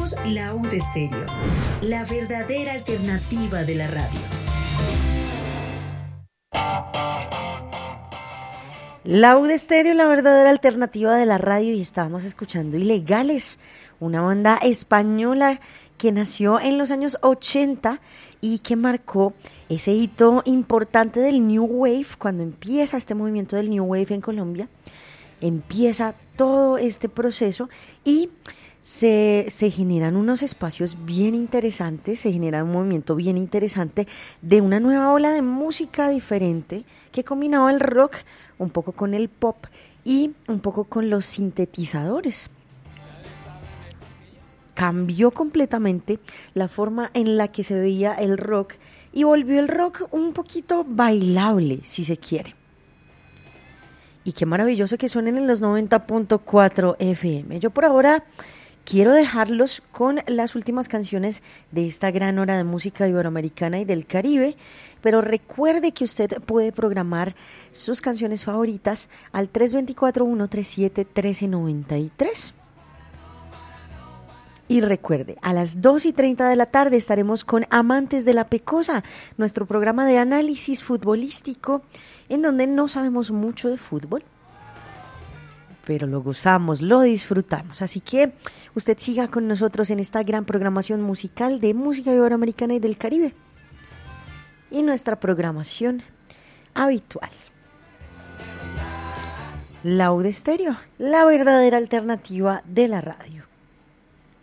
Somos la UD Estéreo, la verdadera alternativa de la radio. La UD Estéreo, la verdadera alternativa de la radio, y estábamos escuchando Ilegales, una banda española que nació en los años 80 y que marcó ese hito importante del New Wave. Cuando empieza este movimiento del New Wave en Colombia, empieza todo este proceso y se generan unos espacios bien interesantes, se genera un movimiento bien interesante de una nueva ola de música diferente que combinaba el rock un poco con el pop y un poco con los sintetizadores. Cambió completamente la forma en la que se veía el rock y volvió el rock un poquito bailable, si se quiere. Y qué maravilloso que suenen en los 90.4 FM. Yo por ahora quiero dejarlos con las últimas canciones de esta gran hora de música iberoamericana y del Caribe, pero recuerde que usted puede programar sus canciones favoritas al 324-137-1393. Y recuerde, a las 2:30 de la tarde estaremos con Amantes de la Pecosa, nuestro programa de análisis futbolístico, en donde no sabemos mucho de fútbol, pero lo gozamos, lo disfrutamos. Así que usted siga con nosotros en esta gran programación musical de música iberoamericana y del Caribe. Y nuestra programación habitual. La UD Estéreo, la verdadera alternativa de la radio.